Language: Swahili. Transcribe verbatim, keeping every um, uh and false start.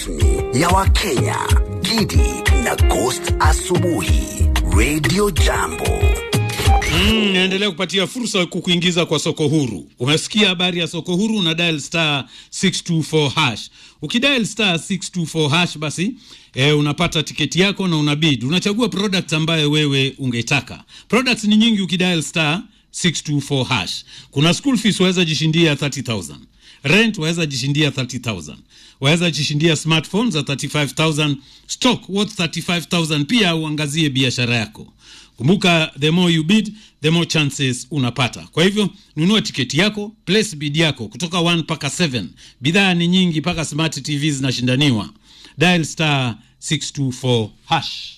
rasmi ya Wakenya. Gidi na Ghost asubuhi. Radio Jambo. Mm, naendelea kupatia fursa kukuingiza kwa soko huru. Umesikia habari ya soko huru na dial star six two four hash. Ukidial star six two four hash basi e, unapata tiketi yako na unabid. Unachagua product ambayo wewe ungetaka. Products ni nyingi ukidial star six two four hash. Kuna school fees waweza jishindia thirty thousand. Rent waweza jishindia thirty thousand. Waweza jishindia smartphones za thirty-five thousand. Stock worth thirty-five thousand. Pia uangazie biashara yako. Kumbuka, the more you bid, the more chances unapata. Kwa hivyo, nunua tiketi yako, place bid yako, kutoka one paka seven. Bidhaa ni nyingi paka smart T Vs na shindaniwa. Dial star six two four hash.